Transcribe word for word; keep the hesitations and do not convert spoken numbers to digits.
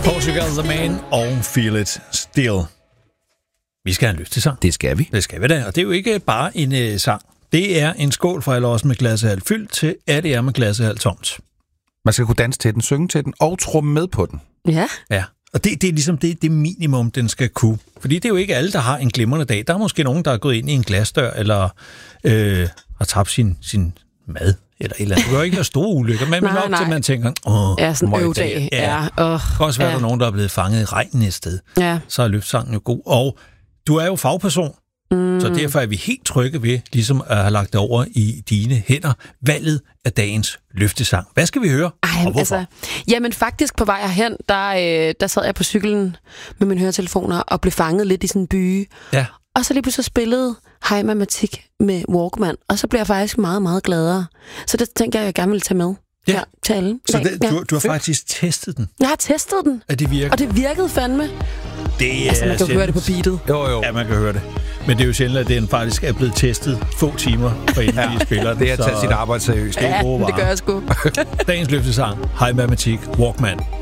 Portugal The Man og Feel It Still. Vi skal have en løftesang. Det skal vi. Det skal vi da, og det er jo ikke bare en uh, sang. Det er en skål fra eller også med glasset halvt fyldt til, at det er med glasset halvt tomt. Man skal kunne danse til den, synge til den og tromme med på den. Ja. Ja, og det, det er ligesom det, det minimum, den skal kunne. Fordi det er jo ikke alle, der har en glimrende dag. Der er måske nogen, der er gået ind i en glasdør, eller øh, har tabt sin, sin mad, eller et eller andet. Det kan ikke være store ulykker, men nej, nok nej. til, man tænker, åh, ja, sådan en øvdag. Ja, ja. oh, det kan også være, ja. Der er nogen, der er blevet fanget i regnen et sted. Ja. Så er løftsangen jo god. Og du er jo fagperson, mm. så derfor er vi helt trygge ved, ligesom at have lagt det over i dine hænder, valget af dagens løftesang. Hvad skal vi høre, Ej, og hvorfor? Altså, jamen faktisk på vej herhen, der, øh, der sad jeg på cyklen med mine høretelefoner og blev fanget lidt i sådan en by. Ja. Og så lige pludselig spillede High Matematik med Walkman, og så blev jeg faktisk meget, meget gladere. Så det tænker jeg, jeg gerne vil tage med. Ja. Her, til alle. Så det, ja. du, du har faktisk testet den? Jeg har testet den. At det virker? Og det virkede fandme. Det er altså, man kan jo høre det på beatet. Jo, jo. Ja, man kan høre det. Men det er jo sjældent, at den faktisk er blevet testet få timer, for inden ja. de spiller den. Det er at tage sit arbejde seriøst. Ja, det gør jeg sgu. Dagens løftesang, High Matematik, Walkman.